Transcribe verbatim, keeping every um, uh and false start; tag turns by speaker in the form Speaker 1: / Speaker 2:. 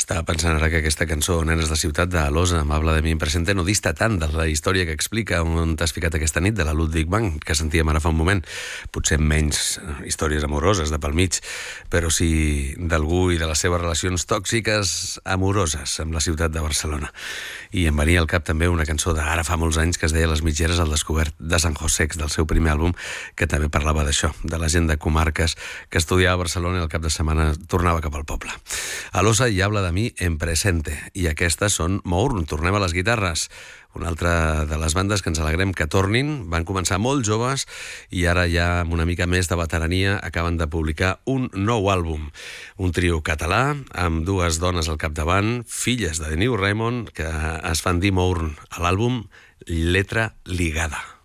Speaker 1: Estava pensant ara que aquesta cançó, Nenes de ciutat, de Alosa, m'habla de mi en presente, no dista tant de la història que explica on t'has ficat aquesta nit, de la Ludwig Bank, que sentíem ara fa un moment. Potser menys històries amoroses de pel mig, però sí d'algú i de les seves relacions tòxiques amoroses amb la ciutat de Barcelona. I em venia al cap també una cançó d'ara fa molts anys que es deia Les mitgeres al descobert, de San Josex, del seu primer àlbum, que també parlava d'això, de la gent de comarques que estudiava a Barcelona i al cap de setmana tornava cap al poble. Alosa i habla de mi en presente, i aquestes són Mourn. Tornem a les guitarres. Una altra de les bandes que ens alegrem que tornin. Van començar molt joves i ara ja amb una mica més de veterania acaben de publicar un nou àlbum. Un trio català amb dues dones al capdavant, filles de Deneu Raymond, que es fan dir Mourn. A l'àlbum Letra Ligada.